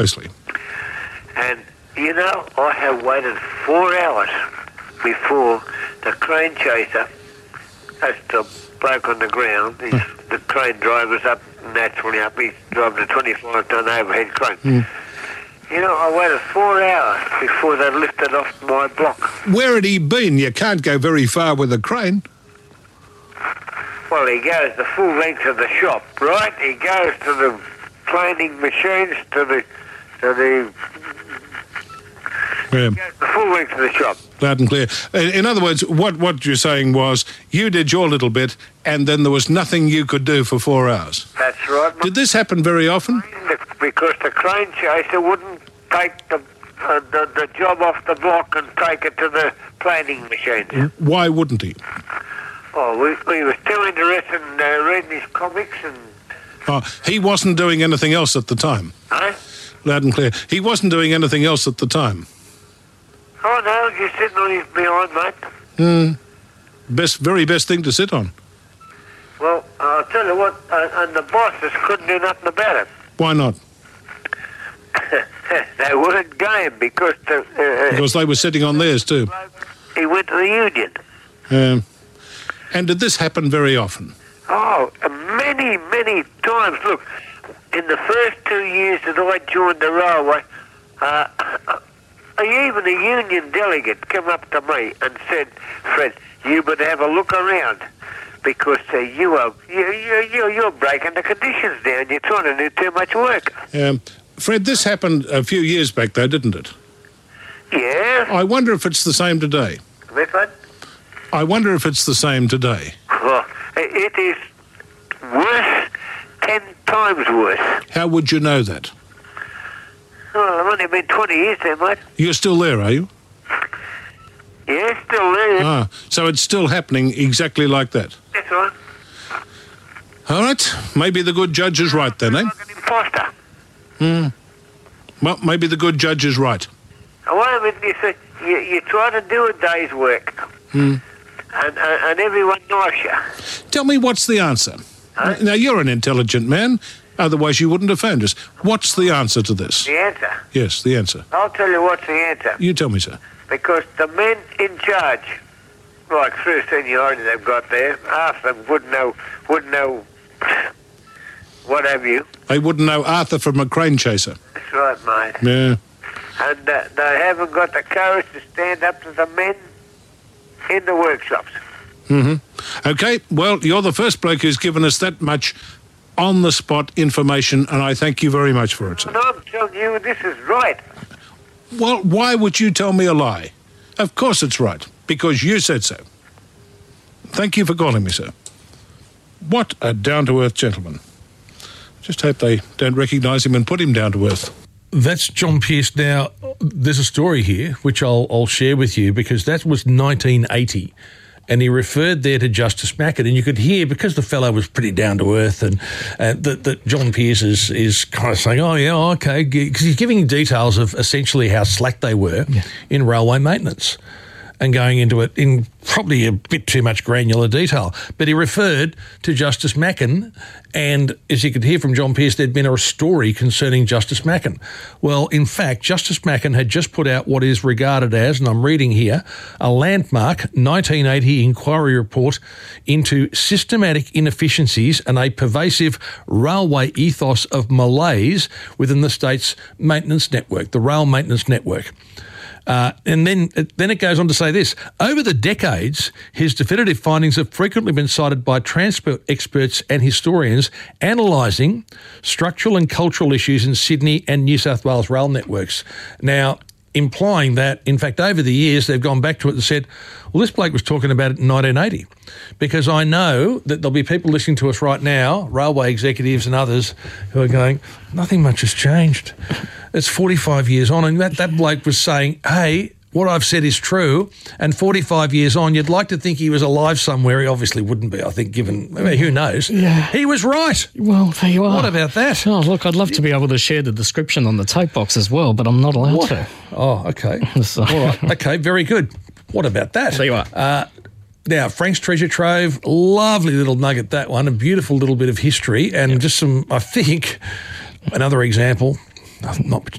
Mostly. And, you know, I have waited 4 hours before the crane chaser, that's the bloke on the ground, the crane driver's up, naturally up, he's driving a 25-ton overhead crane. You know, I waited 4 hours before they lifted off my block. Where had he been? You can't go very far with a crane. Well, he goes the full length of the shop, right? He goes to the planing machines, to the full length of the shop. Loud and clear. In other words, what you're saying was you did your little bit and then there was nothing you could do for 4 hours. That's right. Did this happen very often? Because the crane chaser wouldn't take the job off the block and take it to the planing machines. Why wouldn't he? Oh, we were too interested in reading his comics and... Oh, he wasn't doing anything else at the time. Huh? Loud and clear. He wasn't doing anything else at the time. Oh, no, just sitting on his behind, mate. Very best thing to sit on. Well, I'll tell you what, and the bosses couldn't do nothing about it. Why not? They weren't game because... because they were sitting on theirs too. He went to the union. And did this happen very often? Oh, many, many times. Look, in the first 2 years that I joined the railway, even a union delegate came up to me and said, Fred, you better have a look around because you're breaking the conditions down. You're trying to do too much work. Fred, this happened a few years back though, didn't it? Yeah. I wonder if it's the same today. Which one? I wonder if it's the same today. Oh, it is worse, 10 times worse. How would you know that? Well, I've only been 20 years there, mate. You're still there, are you? Yeah, still there. So it's still happening exactly like that? That's right. All right. Maybe the good judge is right then, eh? Like an imposter. Well, maybe the good judge is right. Well, you see, you try to do a day's work, and everyone knows you. Tell me what's the answer. Huh? Now, you're an intelligent man, otherwise you wouldn't have phoned us. What's the answer to this? The answer? Yes, the answer. I'll tell you what's the answer. You tell me, sir. Because the men in charge, like through seniority they've got there, half of them wouldn't know what have you. They wouldn't know Arthur from a crane chaser. That's right, mate. Yeah. And they haven't got the courage to stand up to the men in the workshops. Okay, well, you're the first bloke who's given us that much on-the-spot information, and I thank you very much for it, sir. And I'm telling you, this is right. Well, why would you tell me a lie? Of course it's right, because you said so. Thank you for calling me, sir. What a down-to-earth gentleman. Just hope they don't recognise him and put him down to earth. That's John Pearce. Now, there's a story here which I'll share with you because that was 1980. And he referred there to Justice Mackett, and you could hear, because the fellow was pretty down to earth, and that John Pearce is kind of saying, oh, yeah, okay, because he's giving details of essentially how slack they were in railway maintenance and going into it in probably a bit too much granular detail. But he referred to Justice Mackin, and as you could hear from John Pearce, there'd been a story concerning Justice Mackin. Well, in fact, Justice Mackin had just put out what is regarded as, and I'm reading here, a landmark 1980 inquiry report into systematic inefficiencies and a pervasive railway ethos of malaise within the state's maintenance network, the rail maintenance network. And then it goes on to say this. Over the decades, his definitive findings have frequently been cited by transport experts and historians analysing structural and cultural issues in Sydney and New South Wales rail networks. Now, implying that, in fact, over the years, they've gone back to it and said, well, this bloke was talking about it in 1980. Because I know that there'll be people listening to us right now, railway executives and others, who are going, nothing much has changed. It's 45 years on, and that bloke was saying, hey, what I've said is true, and 45 years on, you'd like to think he was alive somewhere. He obviously wouldn't be, I think, given, I mean, who knows? Yeah. He was right. Well, there you are. What about that? Oh, look, I'd love to be able to share the description on the tape box as well, but I'm not allowed to. Oh, okay. So. All right. Okay, very good. What about that? There you are. Now, Frank's Treasure Trove, lovely little nugget, that one, a beautiful little bit of history, and just some, I think, another example, not